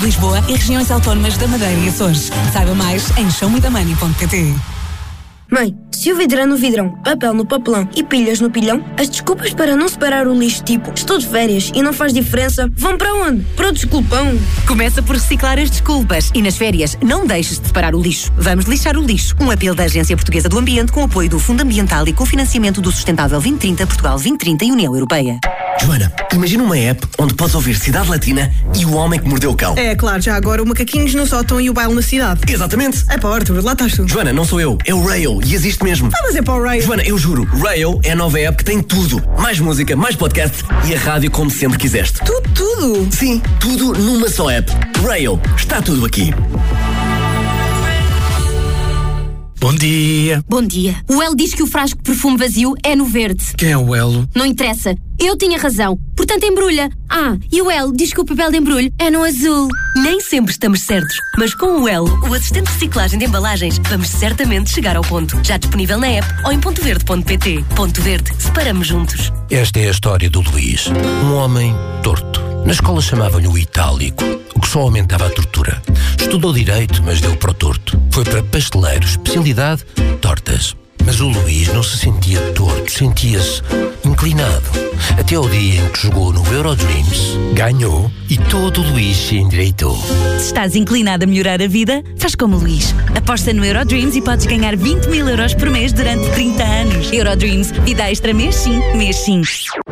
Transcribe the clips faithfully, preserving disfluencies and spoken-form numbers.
de Lisboa e regiões autónomas da Madeira e Açores. Saiba mais em show me the money ponto pt. Mãe, se o vidro é no vidrão, papel no papelão e pilhas no pilhão, as desculpas para não separar o lixo, tipo estou de férias e não faz diferença, vão para onde? Para o desculpão. Começa por reciclar as desculpas e nas férias não deixes de separar o lixo. Vamos lixar o lixo. Um apelo da Agência Portuguesa do Ambiente com apoio do Fundo Ambiental e cofinanciamento do Sustentável vinte trinta, Portugal vinte trinta e União Europeia. Joana, imagina uma app onde podes ouvir Cidade Latina e O Homem que Mordeu o Cão. É claro, já agora o Macaquinhos no sótão e o baile na cidade. Exatamente. É para Arthur, lá estás tu. Joana, não sou eu, é o Rail e existe mesmo. Ah, mas é para o Rail. Joana, eu juro, Rail é a nova app que tem tudo. Mais música, mais podcast e a rádio como sempre quiseste. Tudo, tudo? Sim, tudo numa só app. Rail, está tudo aqui. Bom dia. Bom dia. O Elo diz que o frasco de perfume vazio é no verde. Quem é o Elo? Não interessa. Eu tinha razão. Portanto, embrulha. Ah, e o Elo diz que o papel de embrulho é no azul. Nem sempre estamos certos, mas com o Elo, o assistente de reciclagem de embalagens, vamos certamente chegar ao ponto. Já disponível na app ou em ponto verde ponto pt. Ponto Verde, separamos juntos. Esta é a história do Luís, um homem torto. Na escola chamavam-lhe o itálico, o que só aumentava a tortura. Estudou direito, mas deu para o torto. Foi para pasteleiro, especialidade, tortas. Mas o Luís não se sentia torto, sentia-se inclinado. Até ao dia em que jogou no Eurodreams, ganhou e todo o Luís se endireitou. Se estás inclinado a melhorar a vida, faz como o Luís. Aposta no Eurodreams e podes ganhar vinte mil euros por mês durante trinta anos. Eurodreams, vida extra mês sim, mês sim.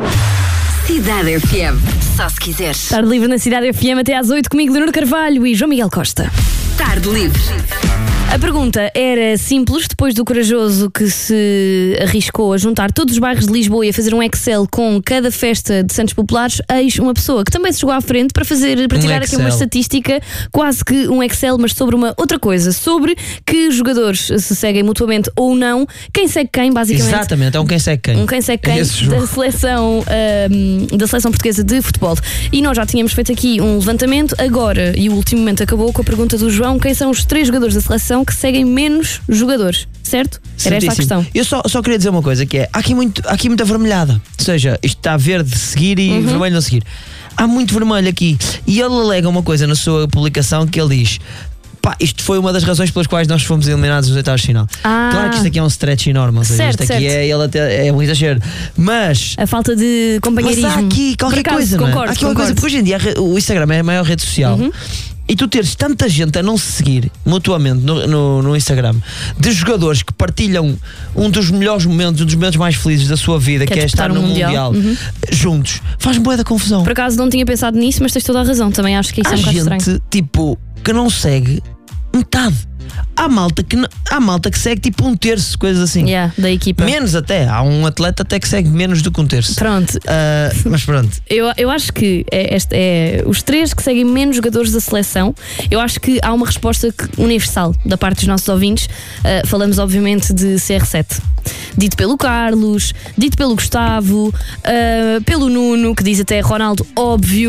Cidade F M, só se quiseres. Tarde Livre na Cidade F M até às oito comigo, Leonor Carvalho e João Miguel Costa. Tarde Livre. A pergunta era simples, depois do corajoso que se arriscou a juntar todos os bairros de Lisboa e a fazer um Excel com cada festa de Santos Populares, eis uma pessoa que também se chegou à frente para fazer, para tirar um aqui uma estatística, quase que um Excel, mas sobre uma outra coisa, sobre que jogadores se seguem mutuamente ou não, quem segue quem, basicamente. Exatamente, é um quem segue quem. Um quem segue quem da seleção, um, da seleção portuguesa de futebol. E nós já tínhamos feito aqui um levantamento, agora, e o último momento acabou com a pergunta do João, quem são os três jogadores da seleção que seguem menos jogadores, certo? Era esta a questão. Eu só, só queria dizer uma coisa, que é, há aqui, muito, há aqui muita vermelhada. Ou seja, isto está verde seguir e Uhum. vermelho não seguir. Há muito vermelho aqui. E ele alega uma coisa na sua publicação que ele diz: pá, isto foi uma das razões pelas quais nós fomos eliminados nos oitavos de final. Ah. Claro que isto aqui é um stretch enorme, ou seja, Certo, isto aqui certo. é, ele até, é um exagero. Mas a falta de companheirismo. Mas há aqui qualquer Por acaso, coisa, não é? concordo, Há aqui uma concordo. coisa, porque hoje em dia a re- o Instagram é a maior rede social. Uhum. E tu teres tanta gente a não se seguir mutuamente no, no, no Instagram, de jogadores que partilham um dos melhores momentos, um dos momentos mais felizes da sua vida, que, Que é é estar disputar no um Mundial, Mundial. Uhum. juntos, faz-me bué da confusão. Por acaso não tinha pensado nisso, mas tens toda a razão. Também acho que isso Há é um bocado gente, estranho. tipo, que não segue metade. Há malta que, n- há malta que segue tipo um terço, coisas assim. Yeah, da equipa. Menos até. Há um atleta até que segue menos do que um terço. Pronto. Uh, mas pronto. Eu, eu acho que é, este, é os três que seguem menos jogadores da seleção. Eu acho que há uma resposta que- universal da parte dos nossos ouvintes. Uh, falamos obviamente de C R sete. Dito pelo Carlos, dito pelo Gustavo, uh, pelo Nuno, que diz até Ronaldo, óbvio.